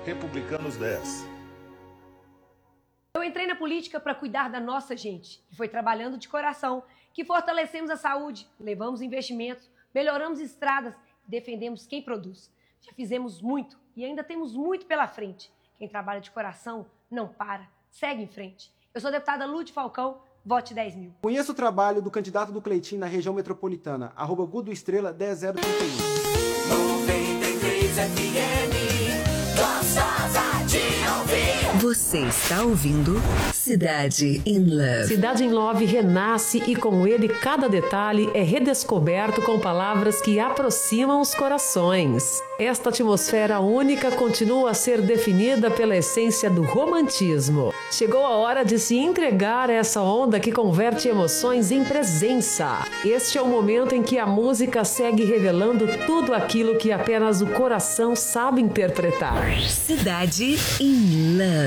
Republicanos 10. Eu entrei na política para cuidar da nossa gente, que foi trabalhando de coração, que fortalecemos a saúde, levamos investimentos, melhoramos estradas e defendemos quem produz. Já fizemos muito e ainda temos muito pela frente. Quem trabalha de coração não para, segue em frente. Eu sou a deputada Lúcia Falcão, vote 10 mil. Conheça o trabalho do candidato do Cleitinho na região metropolitana, @Gudoestrela 10031. 93 FM, gostosa de ouvir. Você está ouvindo Cidade in Love. Cidade in Love renasce e com ele cada detalhe é redescoberto com palavras que aproximam os corações. Esta atmosfera única continua a ser definida pela essência do romantismo. Chegou a hora de se entregar a essa onda que converte emoções em presença. Este é o momento em que a música segue revelando tudo aquilo que apenas o coração sabe interpretar. Cidade in Love.